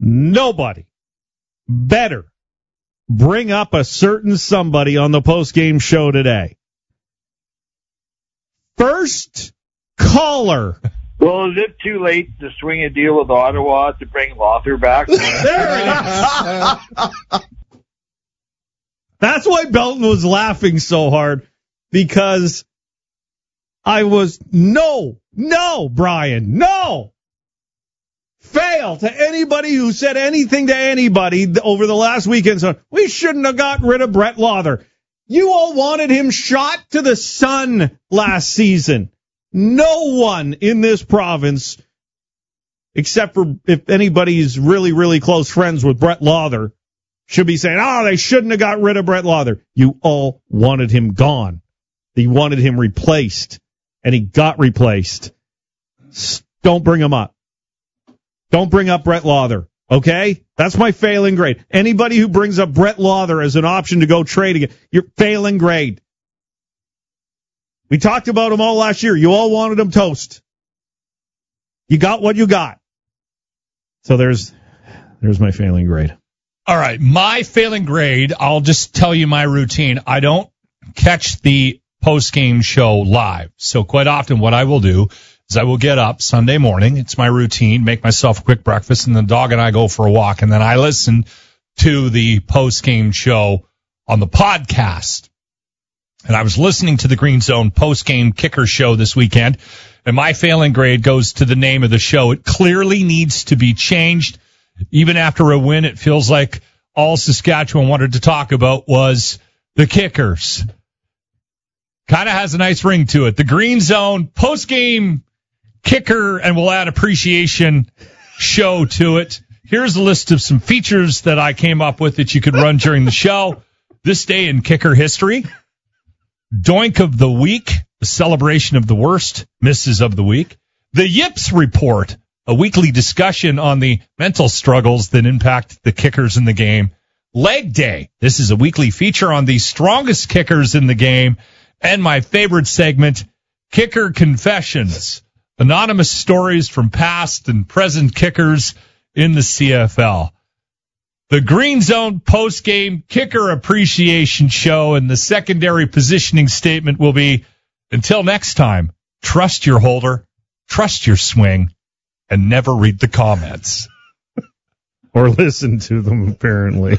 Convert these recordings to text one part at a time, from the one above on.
nobody better bring up a certain somebody on the post-game show today. First caller. Well, is it too late to swing a deal with Ottawa to bring Lothar back? That's why Belton was laughing so hard, because I was, no, Brian, no. Fail to anybody who said anything to anybody over the last weekend. So we shouldn't have gotten rid of Brett Lothar. You all wanted him shot to the sun last season. No one in this province, except for if anybody's really, really close friends with Brett Lothar, should be saying, they shouldn't have got rid of Brett Lothar. You all wanted him gone. You wanted him replaced, and he got replaced. Don't bring him up. Don't bring up Brett Lothar, okay? That's my failing grade. Anybody who brings up Brett Lothar as an option to go trade again, you're failing grade. We talked about him all last year. You all wanted him toast. You got what you got. So there's my failing grade. All right, my failing grade, I'll just tell you my routine. I don't catch the post-game show live. So quite often what I will do is I will get up Sunday morning. It's my routine, make myself a quick breakfast, and the dog and I go for a walk. And then I listen to the post-game show on the podcast. And I was listening to the Green Zone post-game kicker show this weekend, and my failing grade goes to the name of the show. It clearly needs to be changed. Even after a win, it feels like all Saskatchewan wanted to talk about was the Kickers. Kind of has a nice ring to it. The Green Zone post-game kicker, and we'll add appreciation show to it. Here's a list of some features that I came up with that you could run during the show. This day in kicker history. Doink of the week, a celebration of the worst misses of the week. The Yips Report, a weekly discussion on the mental struggles that impact the kickers in the game. Leg Day, this is a weekly feature on the strongest kickers in the game. And my favorite segment, Kicker Confessions, anonymous stories from past and present kickers in the CFL. The Green Zone post-game kicker appreciation show, and the secondary positioning statement will be, until next time, trust your holder, trust your swing, and never read the comments. Or listen to them, apparently.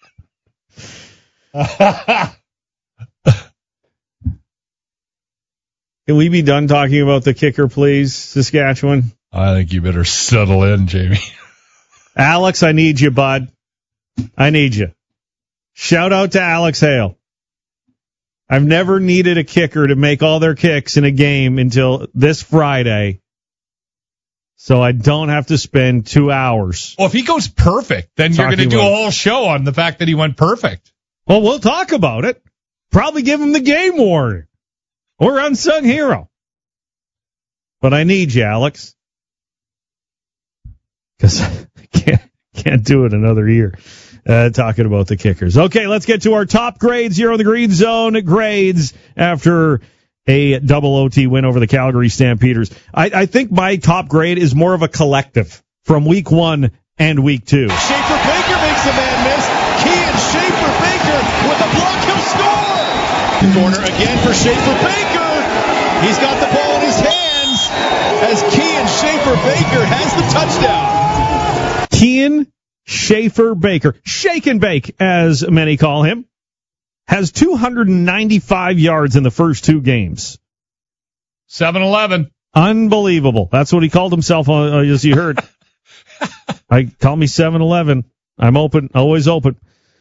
Can we be done talking about the kicker, please, Saskatchewan? I think you better settle in, Jamie. Alex, I need you, bud. I need you. Shout out to Alex Hale. I've never needed a kicker to make all their kicks in a game until this Friday, so I don't have to spend 2 hours. Well, if he goes perfect, then you're going to do a whole show on the fact that he went perfect. Well, we'll talk about it. Probably give him the game warning or unsung hero. But I need you, Alex, because I can't do it another year. Talking about the kickers. Okay, let's get to our top grades here on the Green Zone grades after a double OT win over the Calgary Stampeders. I think my top grade is more of a collective from week 1 and week 2. Schaefer Baker makes a man miss. Kean Schaefer Baker with a block. He'll score. Corner again for Schaefer Baker. He's got the ball in his hands as Kean Schaefer Baker has the touchdown. Kean Schaefer Baker, Shake and Bake, as many call him, has 295 yards in the first 2 games. 7-11. Unbelievable. That's what he called himself, as you heard. Call me 7-11. I'm open, always open.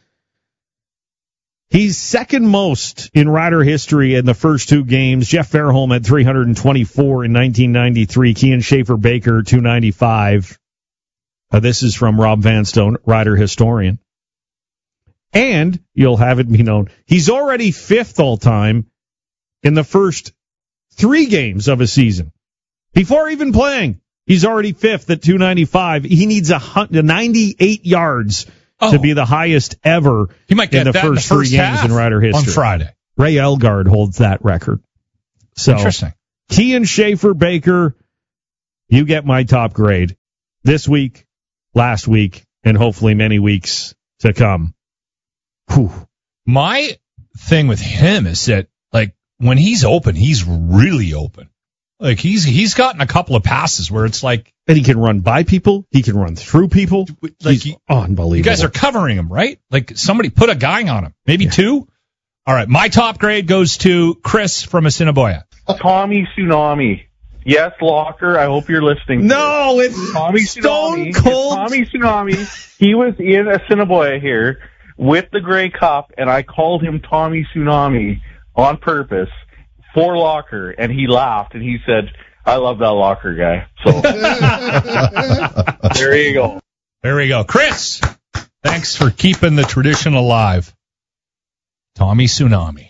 He's second most in Rider history in the first 2 games. Jeff Fairholm had 324 in 1993. Kean Schaefer Baker, 295. This is from Rob Vanstone, Rider historian. And, you'll have it be known, he's already 5th all-time in the first 3 games of a season. Before even playing, he's already 5th at 295. He needs 98 yards to be the highest ever he might get in the first 3 games in Rider history. On Friday. Ray Elgard holds that record. So, interesting. Kean Schaefer Baker, you get my top grade this week, last week, and hopefully many weeks to come. Whew. My thing with him is that, like, when he's open, he's really open. Like, he's gotten a couple of passes where it's like... And he can run by people. He can run through people. Like, he's unbelievable. You guys are covering him, right? Like, somebody put a guy on him. Maybe two? All right, my top grade goes to Chris from Assiniboia. Tommy Tsunami. Yes, Locker, I hope you're listening. No, it's Tommy Stone Tsunami. Cold. It's Tommy Tsunami. He was in Assiniboia here with the Grey Cup, and I called him Tommy Tsunami on purpose for Locker, and he laughed, and he said, I love that Locker guy. So, there you go. There we go. Chris, thanks for keeping the tradition alive. Tommy Tsunami.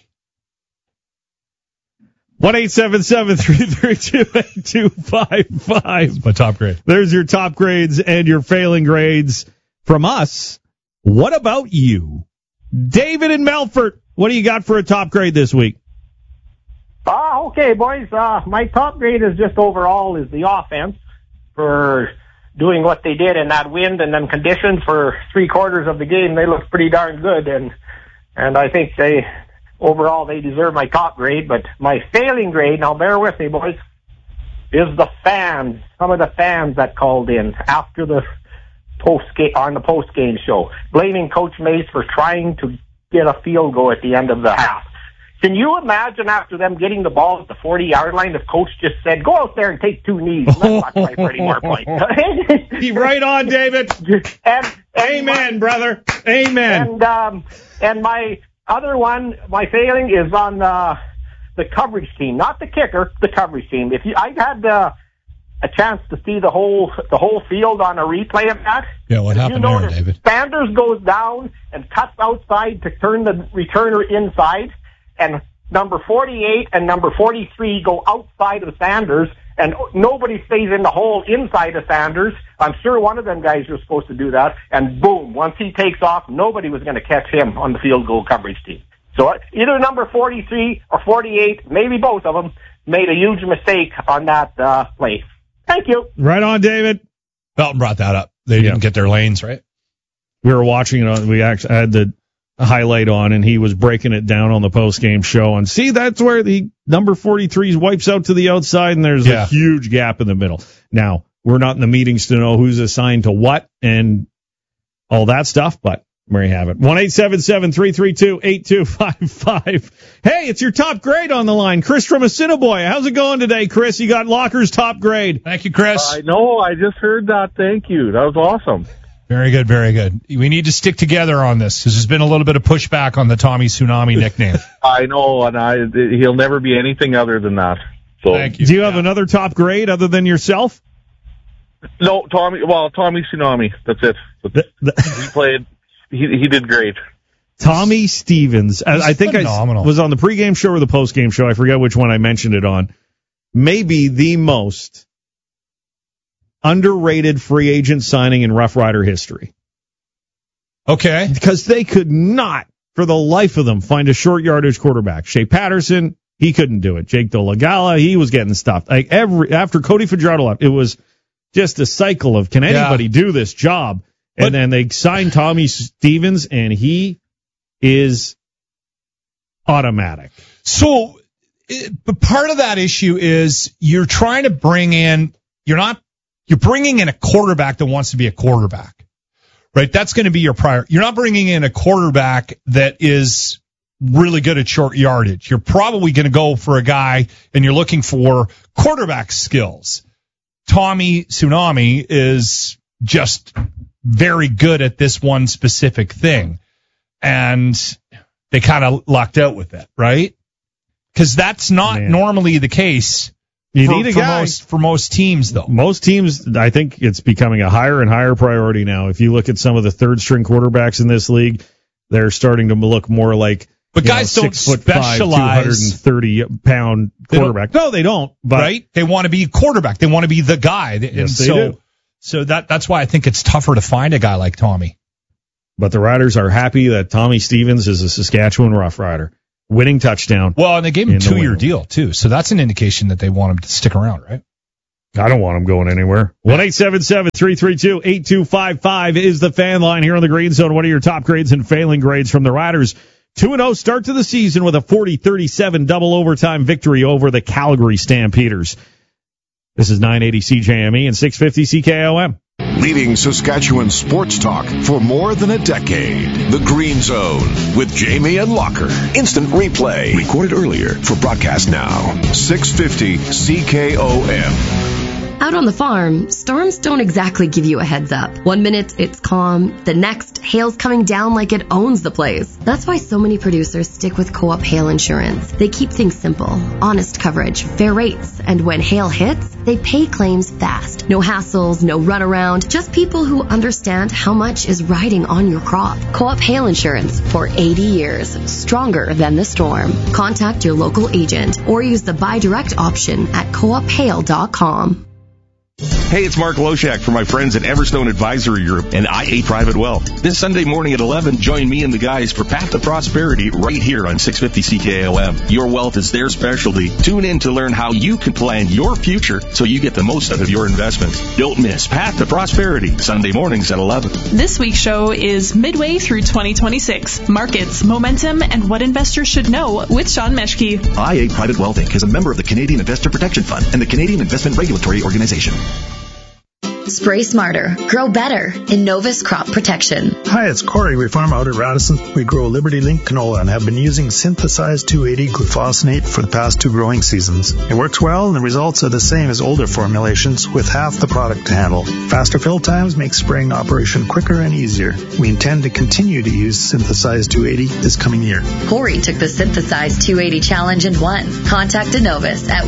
1-877-332-8255. My top grade. There's your top grades and your failing grades from us. What about you? David in Melfort, what do you got for a top grade this week? Okay, boys. My top grade is just overall is the offense for doing what they did in that wind and then conditions for 3/4 of the game. They looked pretty darn good, and I think overall they deserve my top grade. But my failing grade, now bear with me, boys, is the fans. Some of the fans that called in after the post game show, blaming Coach Mace for trying to get a field goal at the end of the half. Can you imagine after them getting the ball at the 40-yard line if Coach just said, go out there and take 2 knees and let's not try for any more points? Right on, David. Amen, brother. Amen. And my other one, my failing is on the coverage team, not the kicker, the coverage team. I had a chance to see the whole field on a replay of that. Yeah, what happened there, David? Sanders goes down and cuts outside to turn the returner inside, and number 48 and number 43 go outside of Sanders, and nobody stays in the hole inside of Sanders. I'm sure one of them guys was supposed to do that, and boom, once he takes off, nobody was going to catch him on the field goal coverage team. So either number 43 or 48, maybe both of them, made a huge mistake on that play. Thank you. Right on, David. Belton brought that up. They didn't get their lanes, right? We were watching it. We actually had the highlight on, and he was breaking it down on the post-game show. And see, that's where the number 43 wipes out to the outside, and there's a huge gap in the middle. Now, we're not in the meetings to know who's assigned to what and all that stuff, but there you have it. 1-877-332-8255. Hey, it's your top grade on the line. Chris from Assiniboia. How's it going today, Chris? You got Locker's top grade. Thank you, Chris. I know. I just heard that. Thank you. That was awesome. Very good, very good. We need to stick together on this because there's been a little bit of pushback on the Tommy Tsunami nickname. I know, and he'll never be anything other than that. So. Thank you. Do you have another top grade other than yourself? No, Tommy Tsunami. That's it. He played. He did great. Tommy Stevens. I think phenomenal. I was on the pregame show or the postgame show. I forget which one I mentioned it on. Maybe the most underrated free agent signing in Rough Rider history. Okay. Because they could not, for the life of them, find a short yardage quarterback. Shea Patterson, he couldn't do it. Jake Dolagala, he was getting stuffed. Like after Cody Fajardo left, it was just a cycle of, can anybody do this job? And then they signed Tommy Stevens, and he is automatic. So, but part of that issue is you're trying to bring in, you're bringing in a quarterback that wants to be a quarterback, right? That's going to be your priority. You're not bringing in a quarterback that is really good at short yardage. You're probably going to go for a guy, and you're looking for quarterback skills. Tommy Tsunami is just very good at this one specific thing. And they kind of lucked out with it, right? Because that's not normally the case. You need a guy. For most teams, though. Most teams, I think it's becoming a higher and higher priority now. If you look at some of the third-string quarterbacks in this league, they're starting to look more like guys don't 6'5", 230-pound quarterback. No, they don't. But right? They want to be a quarterback. They want to be the guy. Yes, they do. So that's why I think it's tougher to find a guy like Tommy. But the Riders are happy that Tommy Stevens is a Saskatchewan Rough Rider. Winning touchdown. Well, and they gave him a 2-year deal, too. So that's an indication that they want him to stick around, right? I don't want him going anywhere. 1-877-332-8255 is the fan line here on the Green Zone. What are your top grades and failing grades from the Riders? 2-0 start to the season with a 40-37 double overtime victory over the Calgary Stampeders. This is 980 CJME and 650 CKOM. Leading Saskatchewan sports talk for more than a decade. The Green Zone with Jamie and Locker. Instant replay. Recorded earlier for broadcast now. 650 CKOM. Out on the farm, storms don't exactly give you a heads up. 1 minute, it's calm. The next, hail's coming down like it owns the place. That's why so many producers stick with Co-op Hail Insurance. They keep things simple, honest coverage, fair rates, and when hail hits, they pay claims fast. No hassles, no runaround, just people who understand how much is riding on your crop. Co-op Hail Insurance for 80 years, stronger than the storm. Contact your local agent or use the buy direct option at coophail.com. Hey, it's Mark Loshak from my friends at Everstone Advisory Group and IA Private Wealth. This Sunday morning at 11, join me and the guys for Path to Prosperity right here on 650 CKOM. Your wealth is their specialty. Tune in to learn how you can plan your future so you get the most out of your investments. Don't miss Path to Prosperity, Sunday mornings at 11. This week's show is midway through 2026. Markets, momentum, and what investors should know with Sean Meschke. IA Private Wealth Inc. is a member of the Canadian Investor Protection Fund and the Canadian Investment Regulatory Organization. Spray smarter, grow better in Novus Crop Protection. Hi, it's Corey. We farm out at Radisson. We grow Liberty Link canola and have been using synthesized 280 glufosinate for the past 2 growing seasons. It works well and the results are the same as older formulations with half the product to handle. Faster fill times make spraying operation quicker and easier. We intend to continue to use synthesized 280 this coming year. Corey took the synthesized 280 challenge and won. Contact Novus at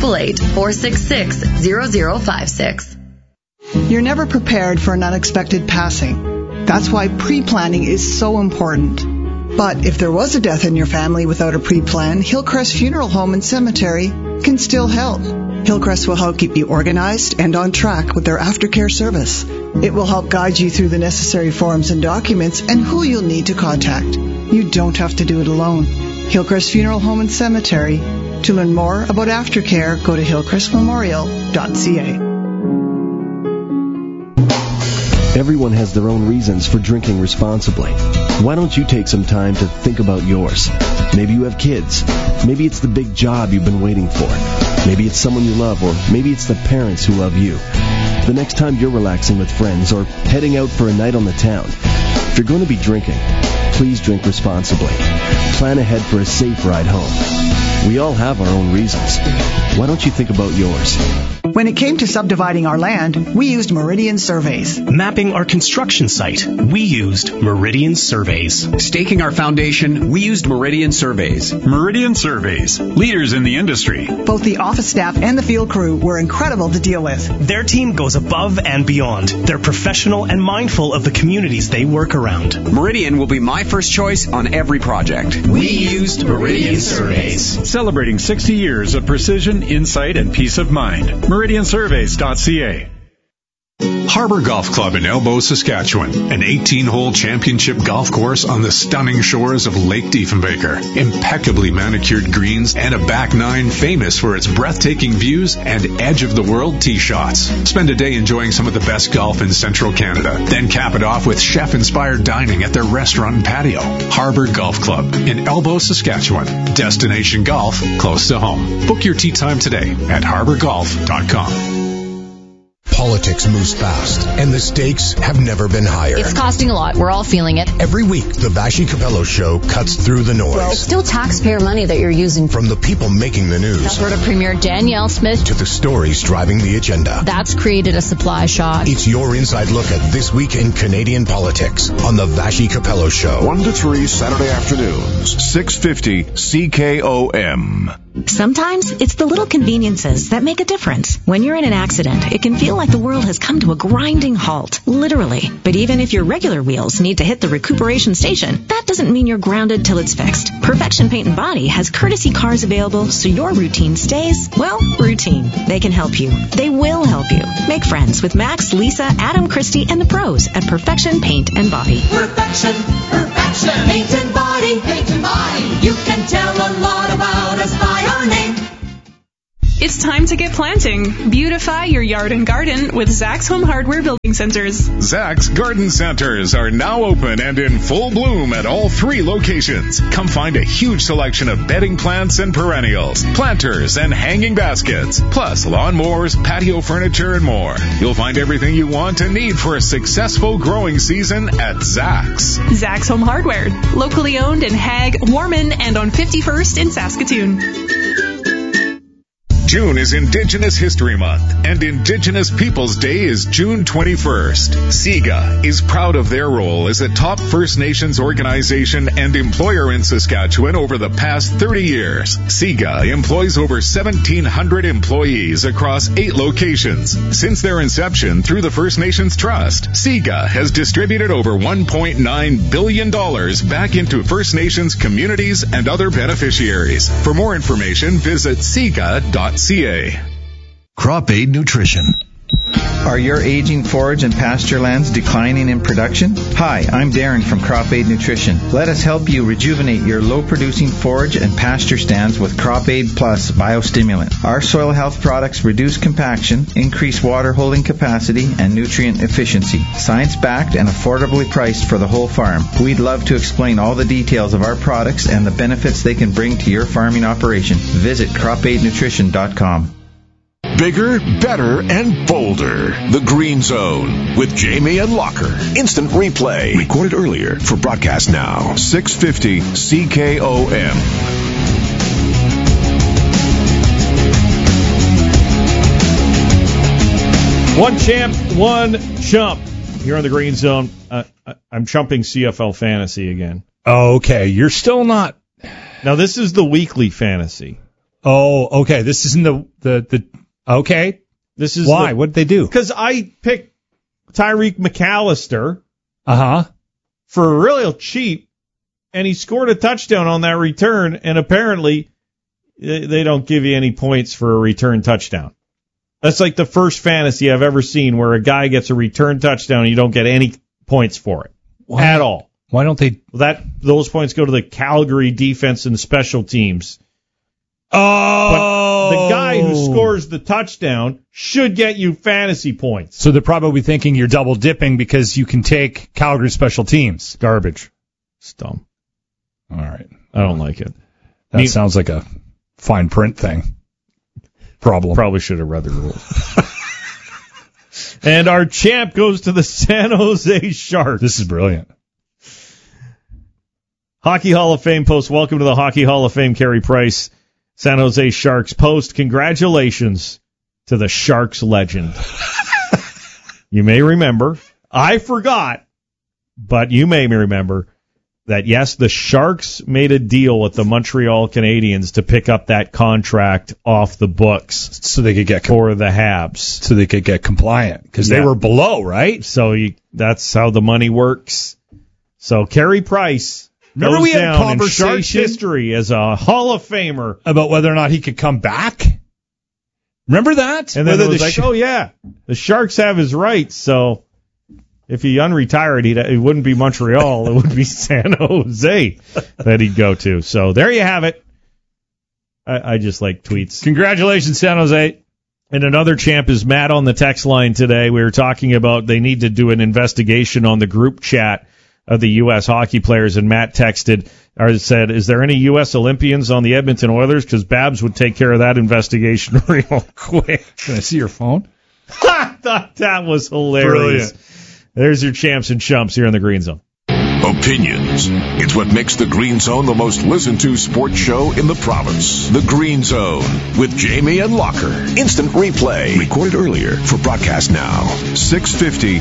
1-888-466-0056. You're never prepared for an unexpected passing. That's why pre-planning is so important. But if there was a death in your family without a pre-plan, Hillcrest Funeral Home and Cemetery can still help. Hillcrest will help keep you organized and on track with their aftercare service. It will help guide you through the necessary forms and documents and who you'll need to contact. You don't have to do it alone. Hillcrest Funeral Home and Cemetery. To learn more about aftercare, go to hillcrestmemorial.ca. Everyone has their own reasons for drinking responsibly. Why don't you take some time to think about yours? Maybe you have kids. Maybe it's the big job you've been waiting for. Maybe it's someone you love, or maybe it's the parents who love you. The next time you're relaxing with friends or heading out for a night on the town, if you're going to be drinking, please drink responsibly. Plan ahead for a safe ride home. We all have our own reasons. Why don't you think about yours? When it came to subdividing our land, we used Meridian Surveys. Mapping our construction site, we used Meridian Surveys. Staking our foundation, we used Meridian Surveys. Meridian Surveys, leaders in the industry. Both the office staff and the field crew were incredible to deal with. Their team goes above and beyond. They're professional and mindful of the communities they work around. Meridian will be my first choice on every project. We used Meridian Surveys. Celebrating 60 years of precision, insight, and peace of mind. MeridianSurveys.ca. Harbor Golf Club in Elbow, Saskatchewan, an 18-hole championship golf course on the stunning shores of Lake Diefenbaker. Impeccably manicured greens and a back nine famous for its breathtaking views and edge-of-the-world tee shots. Spend a day enjoying some of the best golf in central Canada. Then cap it off with chef-inspired dining at their restaurant and patio. Harbor Golf Club in Elbow, Saskatchewan. Destination golf close to home. Book your tee time today at harborgolf.com. Politics moves fast, and the stakes have never been higher. It's costing a lot. We're all feeling it. Every week, the Vassy Capello Show cuts through the noise. Well, it's still taxpayer money that you're using. From the people making the news. Florida Premier Danielle Smith. To the stories driving the agenda. That's created a supply shock. It's your inside look at this week in Canadian politics on the Vassy Capello Show. 1 to 3 Saturday afternoons, 650 CKOM. Sometimes it's the little conveniences that make a difference. When you're in an accident, it can feel like the world has come to a grinding halt, literally. But even if your regular wheels need to hit the recuperation station, that doesn't mean you're grounded till it's fixed. Perfection Paint and Body has courtesy cars available so your routine stays, well, routine. They can help you. They will help you. Make friends with Max, Lisa, Adam, Christy, and the pros at Perfection Paint and Body. Perfection Paint and Body. You can tell a lot about us by our name. It's time to get planting. Beautify your yard and garden with Zach's Home Hardware Building Centers. Zach's Garden Centers are now open and in full bloom at all 3 locations. Come find a huge selection of bedding plants and perennials, planters and hanging baskets, plus lawnmowers, patio furniture, and more. You'll find everything you want and need for a successful growing season at Zach's. Zach's Home Hardware, locally owned in Hague, Warman, and on 51st in Saskatoon. June is Indigenous History Month, and Indigenous Peoples Day is June 21st. SIGA is proud of their role as a top First Nations organization and employer in Saskatchewan over the past 30 years. SIGA employs over 1,700 employees across 8 locations. Since their inception through the First Nations Trust, SIGA has distributed over $1.9 billion back into First Nations communities and other beneficiaries. For more information, visit SIGA.ca. Crop Aid Nutrition. Are your aging forage and pasture lands declining in production? Hi, I'm Darren from Crop Aid Nutrition. Let us help you rejuvenate your low-producing forage and pasture stands with Crop Aid Plus biostimulant. Our soil health products reduce compaction, increase water holding capacity, and nutrient efficiency. Science-backed and affordably priced for the whole farm. We'd love to explain all the details of our products and the benefits they can bring to your farming operation. Visit cropaidnutrition.com. Bigger, better, and bolder. The Green Zone with Jamie and Locker. Instant replay. Recorded earlier for broadcast now. 650 CKOM. One champ, one chump. Here on the Green Zone, I'm chumping CFL Fantasy again. Okay, you're still not. Now, this is the weekly fantasy. Oh, okay. This isn't the okay. This is why? What did they do? Because I picked Tyreek McAllister. For real cheap, and he scored a touchdown on that return, and apparently they don't give you any points for a return touchdown. That's like the first fantasy I've ever seen where a guy gets a return touchdown and you don't get any points for it at all. Why don't they? Those points go to the Calgary defense and special teams. Oh, but the guy who scores the touchdown should get you fantasy points. So they're probably thinking you're double dipping because you can take Calgary special teams. Garbage. It's dumb. All right. I don't like it. That sounds like a fine print thing. Problem. Probably should have read the rules. And our champ goes to the San Jose Sharks. This is brilliant. Hockey Hall of Fame post. Welcome to the Hockey Hall of Fame, Carey Price. San Jose Sharks post. Congratulations to the Sharks legend. You may remember, I forgot, but you may remember that, yes, the Sharks made a deal with the Montreal Canadiens to pick up that contract off the books so they could get for the Habs. So they could get compliant because they were below, right? So that's how the money works. So Carey Price Remember we had a down in Sharks conversation history as a Hall of Famer about whether or not he could come back? Remember that? And then it was like, oh yeah, the Sharks have his rights, so if he unretired, it wouldn't be Montreal, it would be San Jose that he'd go to. So there you have it. I just like tweets. Congratulations, San Jose. And another champ is Matt on the text line today. We were talking about they need to do an investigation on the group chat of the U.S. hockey players, and Matt texted or said, is there any U.S. Olympians on the Edmonton Oilers? Because Babs would take care of that investigation real quick. Can I see your phone? I thought that was hilarious. Brilliant. There's your champs and chumps here in the Green Zone. Opinions. It's what makes the Green Zone the most listened to sports show in the province. The Green Zone with Jamie and Locker. Instant replay. Recorded earlier for broadcast now. 650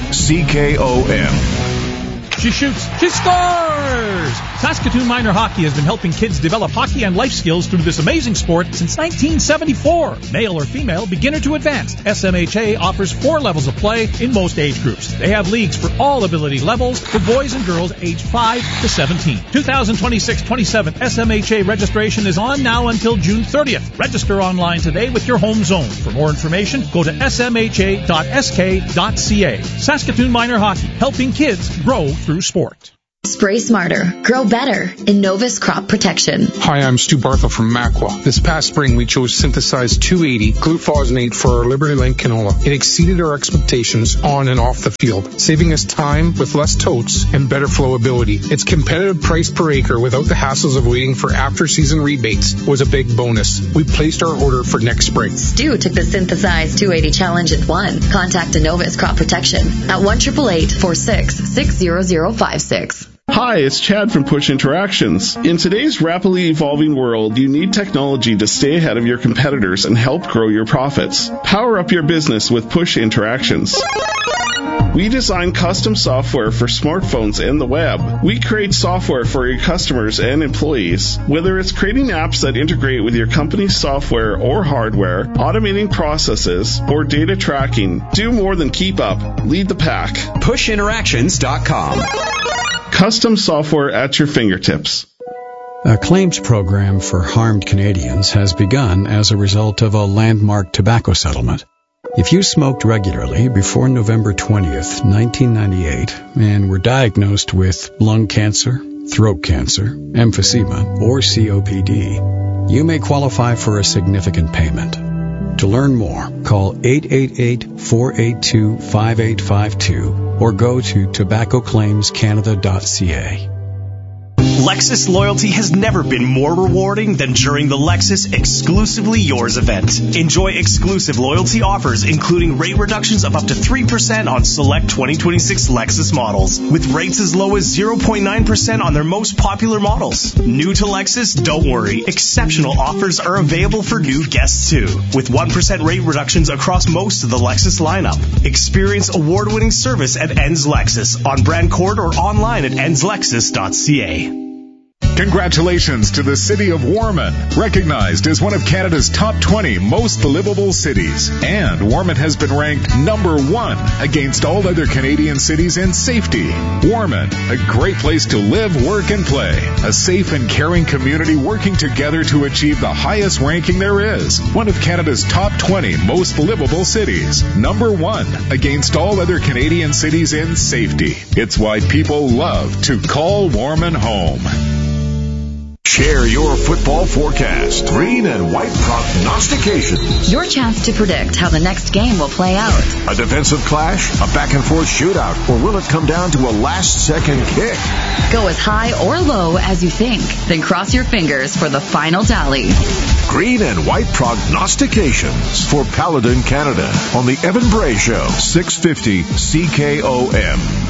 CKOM. She shoots. She scores! Saskatoon Minor Hockey has been helping kids develop hockey and life skills through this amazing sport since 1974. Male or female, beginner to advanced, SMHA offers 4 levels of play in most age groups. They have leagues for all ability levels for boys and girls aged 5 to 17. 2026-27 SMHA registration is on now until June 30th. Register online today with your home zone. For more information, go to smha.sk.ca. Saskatoon Minor Hockey, helping kids grow through sport. Spray smarter, grow better. Innovis Crop Protection. Hi, I'm Stu Barthel from Macwa. This past spring, we chose synthesized 280 glufosinate for our Liberty Link canola. It exceeded our expectations on and off the field, saving us time with less totes and better flowability. Its competitive price per acre without the hassles of waiting for after-season rebates was a big bonus. We placed our order for next spring. Stu took the synthesized 280 challenge and won. Contact Innovis Crop Protection at 1-888-46-60056. Hi, it's Chad from Push Interactions. In today's rapidly evolving world, you need technology to stay ahead of your competitors and help grow your profits. Power up your business with Push Interactions. We design custom software for smartphones and the web. We create software for your customers and employees. Whether it's creating apps that integrate with your company's software or hardware, automating processes, or data tracking, do more than keep up. Lead the pack. PushInteractions.com. Custom software at your fingertips. A claims program for harmed Canadians has begun as a result of a landmark tobacco settlement. If you smoked regularly before November 20th, 1998, and were diagnosed with lung cancer, throat cancer, emphysema, or COPD, you may qualify for a significant payment. To learn more, call 888-482-5852 or go to tobaccoclaimscanada.ca. Lexus loyalty has never been more rewarding than during the Lexus Exclusively Yours event. Enjoy exclusive loyalty offers, including rate reductions of up to 3% on select 2026 Lexus models, with rates as low as 0.9% on their most popular models. New to Lexus? Don't worry. Exceptional offers are available for new guests too, with 1% rate reductions across most of the Lexus lineup. Experience award-winning service at Enns Lexus on Brand Court or online at ennslexus.ca. Congratulations to the city of Warman, recognized as one of Canada's top 20 most livable cities. And Warman has been ranked number 1 against all other Canadian cities in safety. Warman, a great place to live, work, and play. A safe and caring community working together to achieve the highest ranking there is. One of Canada's top 20 most livable cities. Number 1 against all other Canadian cities in safety. It's why people love to call Warman home. Share your football forecast. Green and white prognostications. Your chance to predict how the next game will play out. A defensive clash, a back-and-forth shootout, or will it come down to a last-second kick? Go as high or low as you think, then cross your fingers for the final tally. Green and white prognostications for Paladin Canada on the Evan Bray Show, 650 CKOM.